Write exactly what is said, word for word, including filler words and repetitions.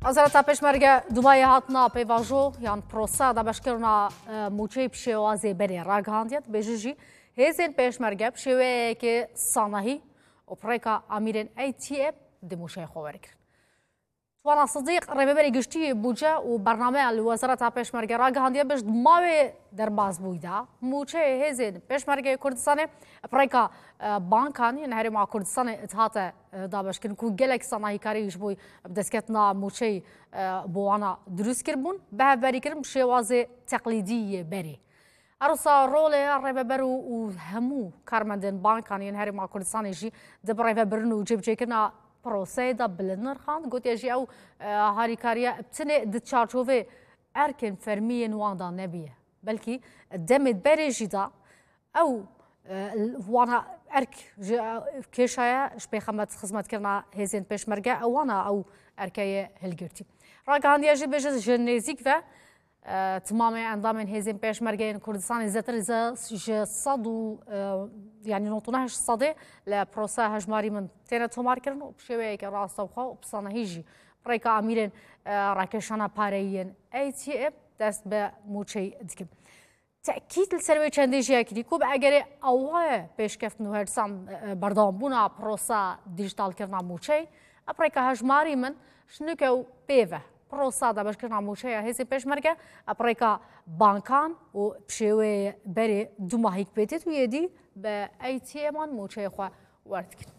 وزارت پشمرگه دوبای هاتنا پیواژو یان پروسا دا بشکرنا موچه پشوازی بری راگهاندیت بجیجی هزین پشمرگه پشوه که صانعی اپریکا امیرن ای تی اب دموشه خوارک. وانا صديق ربيبري قشتي بوجا وبرنامج الوزارة بيشمرجة راجع بش دماغي درباز بويدا موشة هزين بيشمرجة كردستان أفريقيا بانكان ينهري مع كردستان اتهاته دابش كن كو جلك صناعي كاريش بوي بدسكتنا موشة بوانا دروس كربون به بري كرم شوازة تقليدية بري أرسا رولة ربيبرو وهمو كارمندن بانكان ينهري مع كردستان يجي دبر ربيبرنو جيب جيكنا پروسه دا بلندر خان گوت یجی او هاریکاریا ابتنه دچارچوه ارکن فرمی نواندا نبیه بلکی دمت برجی دا او وانا ارک کشایا شبه خدمت خدمت کرنا هزین پشمرگه او وانا او ارکای هلگرتی راگان یجی بجز جنزیک و تمام اندام هزین پشمرگه کردستان زتر ز صدو يعني نوطناهش صدي لبروسا هجماري من تينا تومار كرنو بشوية كراس توخا وبصانا هيجي بريكا أميرين راكشانا باريين أي تي إب دست بموشي دكم تأكيد السلوية چنديجي أكيد كوب أجري أوه بيش كفت نو هرسان بردام بونا بروسا ديجيتال كرنا موشي أبريكا هجماري من شنوكو بيفه پروسا دا بشکرنا موشه هزی پشمرگه اپریکا بانکان و بشوی بری دو ماهیک بیتید و یدی به ای تی امان موشه خواه ورد کن.